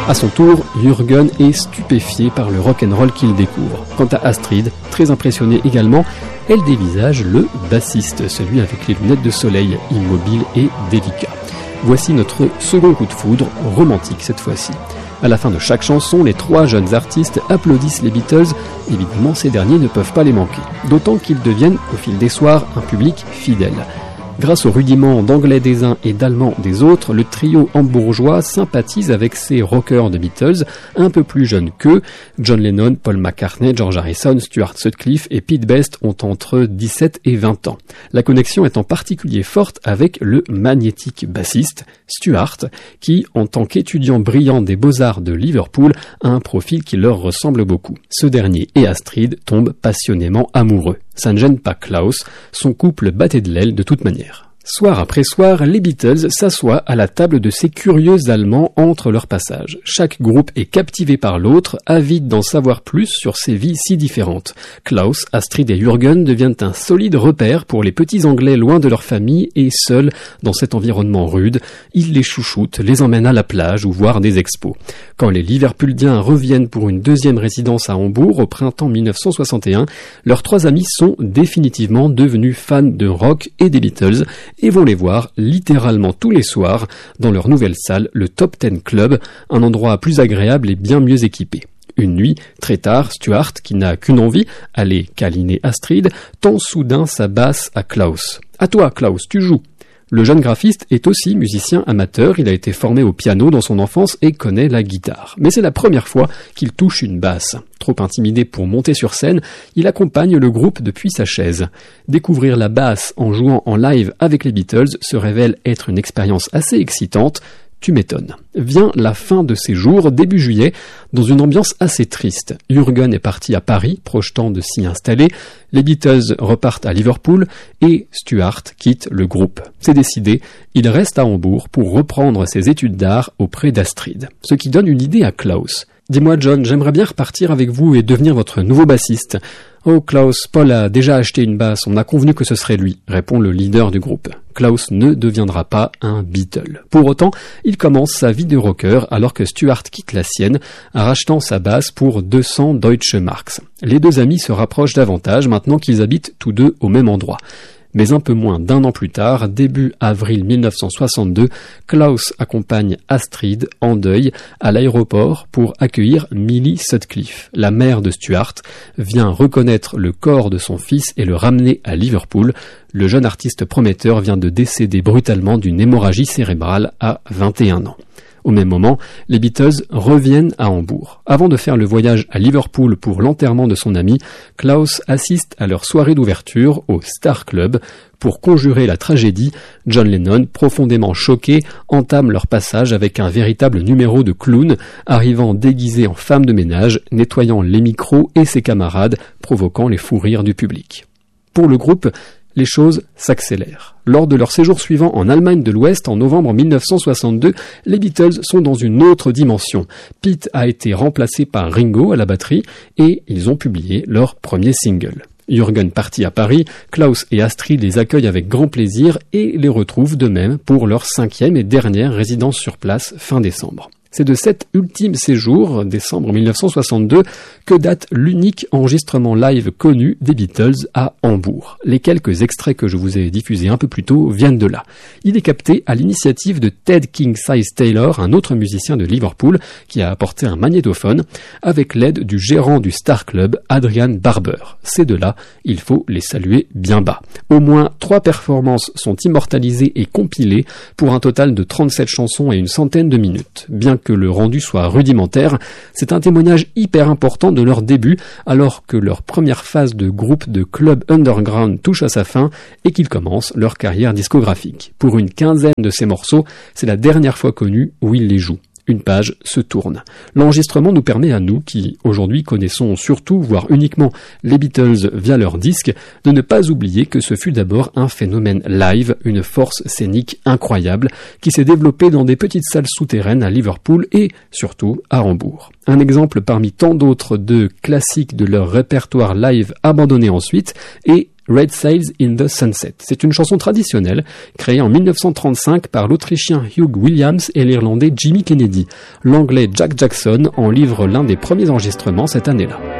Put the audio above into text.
À son tour, Jürgen est stupéfié par le rock'n'roll qu'il découvre. Quant à Astrid, très impressionnée également, elle dévisage le bassiste, celui avec les lunettes de soleil, immobile et délicat. Voici notre second coup de foudre, romantique cette fois-ci. À la fin de chaque chanson, les trois jeunes artistes applaudissent les Beatles. Évidemment, ces derniers ne peuvent pas les manquer. D'autant qu'ils deviennent, au fil des soirs, un public fidèle. Grâce aux rudiments d'anglais des uns et d'allemand des autres, le trio hambourgeois sympathise avec ces rockers de Beatles, un peu plus jeunes qu'eux. John Lennon, Paul McCartney, George Harrison, Stuart Sutcliffe et Pete Best ont entre 17 et 20 ans. La connexion est en particulier forte avec le magnétique bassiste, Stuart, qui, en tant qu'étudiant brillant des Beaux-Arts de Liverpool, a un profil qui leur ressemble beaucoup. Ce dernier et Astrid tombent passionnément amoureux. Ça ne gêne pas Klaus, son couple battait de l'aile de toute manière. Soir après soir, les Beatles s'assoient à la table de ces curieux Allemands entre leurs passages. Chaque groupe est captivé par l'autre, avide d'en savoir plus sur ces vies si différentes. Klaus, Astrid et Jürgen deviennent un solide repère pour les petits Anglais loin de leur famille et seuls dans cet environnement rude. Ils les chouchoutent, les emmènent à la plage ou voir des expos. Quand les Liverpooliens reviennent pour une deuxième résidence à Hambourg au printemps 1961, leurs trois amis sont définitivement devenus fans de rock et des Beatles et vont les voir littéralement tous les soirs dans leur nouvelle salle, le Top Ten Club, un endroit plus agréable et bien mieux équipé. Une nuit, très tard, Stuart, qui n'a qu'une envie, aller câliner Astrid, tend soudain sa basse à Klaus. « À toi, Klaus, tu joues !» Le jeune graphiste est aussi musicien amateur, il a été formé au piano dans son enfance et connaît la guitare. Mais c'est la première fois qu'il touche une basse. Trop intimidé pour monter sur scène, il accompagne le groupe depuis sa chaise. Découvrir la basse en jouant en live avec les Beatles se révèle être une expérience assez excitante. Tu m'étonnes. Vient la fin de ses jours, début juillet, dans une ambiance assez triste. Jürgen est parti à Paris, projetant de s'y installer. Les Beatles repartent à Liverpool et Stuart quitte le groupe. C'est décidé, il reste à Hambourg pour reprendre ses études d'art auprès d'Astrid. Ce qui donne une idée à Klaus. « Dis-moi John, j'aimerais bien repartir avec vous et devenir votre nouveau bassiste. » « Oh Klaus, Paul a déjà acheté une basse, on a convenu que ce serait lui, » répond le leader du groupe. Klaus ne deviendra pas un Beatle. Pour autant, il commence sa vie de rocker alors que Stuart quitte la sienne, rachetant sa basse pour 200 Deutsche Marks. Les deux amis se rapprochent davantage maintenant qu'ils habitent tous deux au même endroit. Mais un peu moins d'un an plus tard, début avril 1962, Klaus accompagne Astrid, en deuil, à l'aéroport pour accueillir Millie Sutcliffe. La mère de Stuart vient reconnaître le corps de son fils et le ramener à Liverpool. Le jeune artiste prometteur vient de décéder brutalement d'une hémorragie cérébrale à 21 ans. Au même moment, les Beatles reviennent à Hambourg. Avant de faire le voyage à Liverpool pour l'enterrement de son ami, Klaus assiste à leur soirée d'ouverture au Star Club. Pour conjurer la tragédie, John Lennon, profondément choqué, entame leur passage avec un véritable numéro de clown, arrivant déguisé en femme de ménage, nettoyant les micros et ses camarades, provoquant les fous rires du public. Pour le groupe, les choses s'accélèrent. Lors de leur séjour suivant en Allemagne de l'Ouest en novembre 1962, les Beatles sont dans une autre dimension. Pete a été remplacé par Ringo à la batterie et ils ont publié leur premier single. Jürgen parti à Paris, Klaus et Astrid les accueillent avec grand plaisir et les retrouvent de même pour leur 5e et dernière résidence sur place fin décembre. C'est de cet ultime séjour, décembre 1962, que date l'unique enregistrement live connu des Beatles à Hambourg. Les quelques extraits que je vous ai diffusés un peu plus tôt viennent de là. Il est capté à l'initiative de Ted King Size Taylor, un autre musicien de Liverpool, qui a apporté un magnétophone, avec l'aide du gérant du Star Club, Adrian Barber. Ces deux-là, il faut les saluer bien bas. Au moins 3 performances sont immortalisées et compilées pour un total de 37 chansons et une centaine de minutes. Bien que le rendu soit rudimentaire, c'est un témoignage hyper important de leur début, alors que leur première phase de groupe de club underground touche à sa fin et qu'ils commencent leur carrière discographique. Pour une quinzaine de ces morceaux, c'est la dernière fois connue où ils les jouent. Une page se tourne. L'enregistrement nous permet à nous, qui aujourd'hui connaissons surtout, voire uniquement, les Beatles via leurs disques, de ne pas oublier que ce fut d'abord un phénomène live, une force scénique incroyable, qui s'est développée dans des petites salles souterraines à Liverpool et, surtout, à Hambourg. Un exemple parmi tant d'autres de classiques de leur répertoire live abandonné ensuite, et Red Sails in the Sunset. C'est une chanson traditionnelle créée en 1935 par l'Autrichien Hugh Williams et l'Irlandais Jimmy Kennedy. L'Anglais Jack Jackson en livre l'un des premiers enregistrements cette année-là.